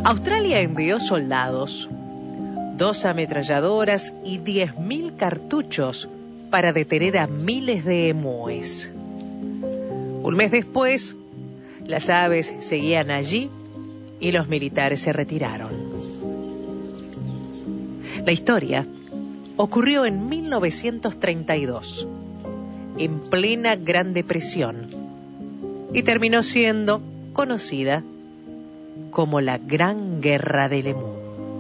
Australia envió soldados, 2 ametralladoras y 10.000 cartuchos para detener a miles de emúes. Un mes después, las aves seguían allí y los militares se retiraron. La historia ocurrió en 1932, en plena Gran Depresión, y terminó siendo conocida como la Gran Guerra del Emú.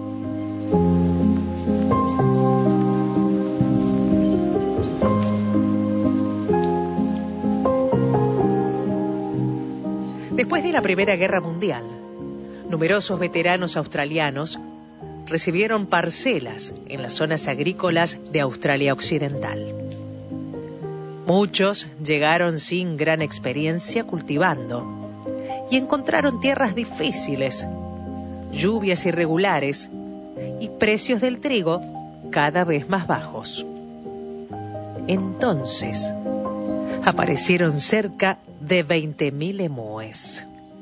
Después de la Primera Guerra Mundial, numerosos veteranos australianos recibieron parcelas en las zonas agrícolas de Australia Occidental. Muchos llegaron sin gran experiencia cultivando y encontraron tierras difíciles, lluvias irregulares y precios del trigo cada vez más bajos. Entonces, aparecieron cerca de 20.000 emúes.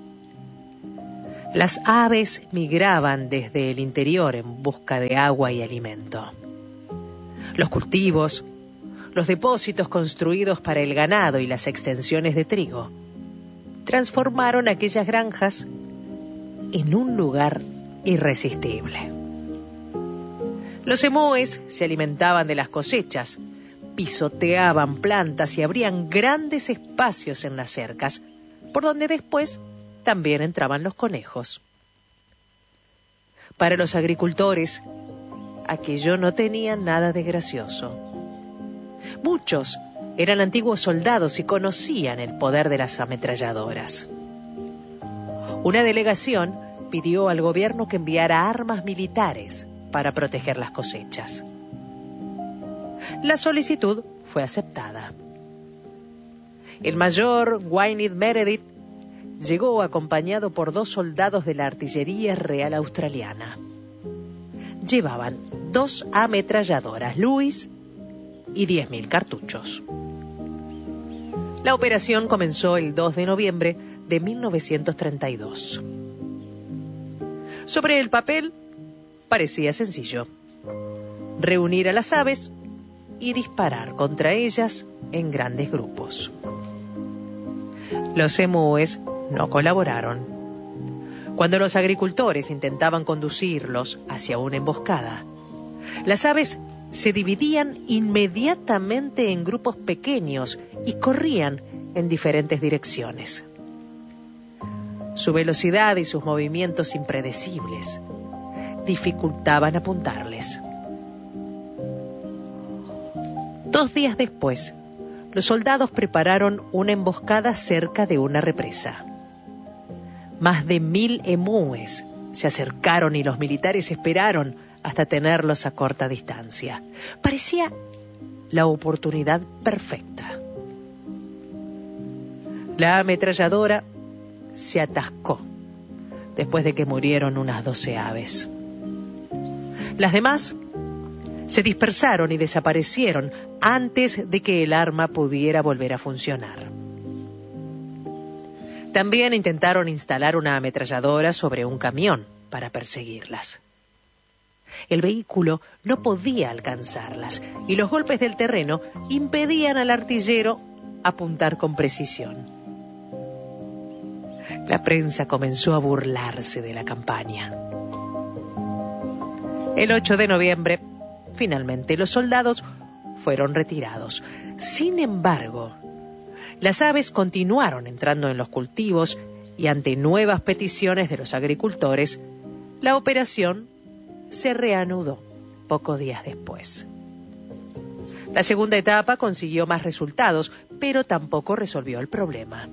Las aves migraban desde el interior en busca de agua y alimento. Los cultivos, los depósitos construidos para el ganado y las extensiones de trigo transformaron aquellas granjas en un lugar irresistible. Los emúes se alimentaban de las cosechas, pisoteaban plantas y abrían grandes espacios en las cercas, por donde después también entraban los conejos. Para los agricultores, aquello no tenía nada de gracioso. Muchos eran antiguos soldados y conocían el poder de las ametralladoras. Una delegación pidió al gobierno que enviara armas militares para proteger las cosechas. La solicitud fue aceptada. El mayor Wynne Meredith llegó acompañado por 2 soldados de la Artillería Real Australiana. Llevaban 2 ametralladoras Lewis y 10.000 cartuchos. La operación comenzó el 2 de noviembre de 1932. Sobre el papel parecía sencillo: reunir a las aves y disparar contra ellas en grandes grupos. Los emúes no colaboraron. Cuando los agricultores intentaban conducirlos hacia una emboscada, las aves se dividían inmediatamente en grupos pequeños y corrían en diferentes direcciones. Su velocidad y sus movimientos impredecibles dificultaban apuntarles. 2 días después, los soldados prepararon una emboscada cerca de una represa. Más de 1.000 emúes se acercaron y los militares esperaron hasta tenerlos a corta distancia. Parecía la oportunidad perfecta. La ametralladora se atascó después de que murieron unas 12 aves. Las demás se dispersaron y desaparecieron antes de que el arma pudiera volver a funcionar. También intentaron instalar una ametralladora sobre un camión para perseguirlas. El vehículo no podía alcanzarlas y los golpes del terreno impedían al artillero apuntar con precisión. La prensa comenzó a burlarse de la campaña. El 8 de noviembre, finalmente, los soldados fueron retirados. Sin embargo, las aves continuaron entrando en los cultivos y ante nuevas peticiones de los agricultores, la operación se reanudó pocos días después. La segunda etapa consiguió más resultados, pero tampoco resolvió el problema.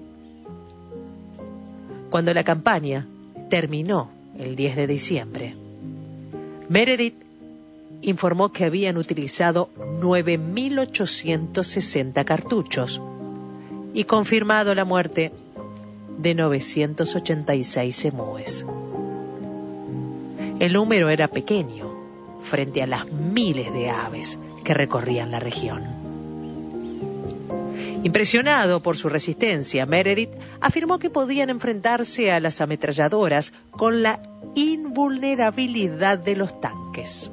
Cuando la campaña terminó el 10 de diciembre, Meredith informó que habían utilizado 9.860 cartuchos y confirmado la muerte de 986 emúes. El número era pequeño frente a las miles de aves que recorrían la región. Impresionado por su resistencia, Meredith afirmó que podían enfrentarse a las ametralladoras con la invulnerabilidad de los tanques.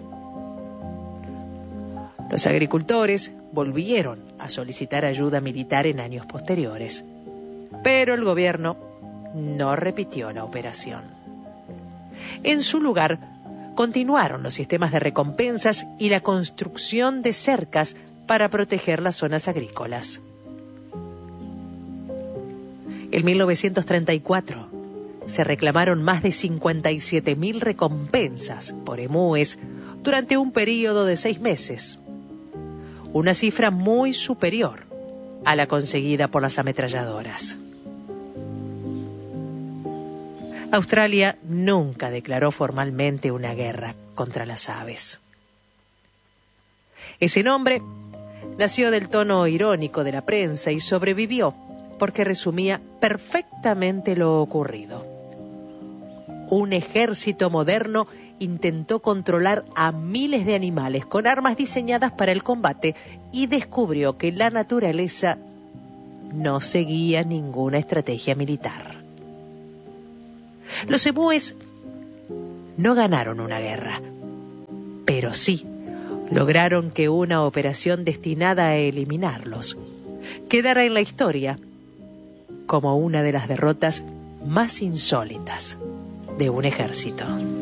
Los agricultores volvieron a solicitar ayuda militar en años posteriores, pero el gobierno no repitió la operación. En su lugar, continuaron los sistemas de recompensas y la construcción de cercas para proteger las zonas agrícolas. En 1934 se reclamaron más de 57.000 recompensas por emúes durante un período de 6 meses, una cifra muy superior a la conseguida por las ametralladoras. Australia nunca declaró formalmente una guerra contra las aves. Ese nombre nació del tono irónico de la prensa y sobrevivió porque resumía perfectamente lo ocurrido. Un ejército moderno intentó controlar a miles de animales con armas diseñadas para el combate y descubrió que la naturaleza no seguía ninguna estrategia militar. Los emúes no ganaron una guerra, pero sí lograron que una operación destinada a eliminarlos quedara en la historia como una de las derrotas más insólitas de un ejército.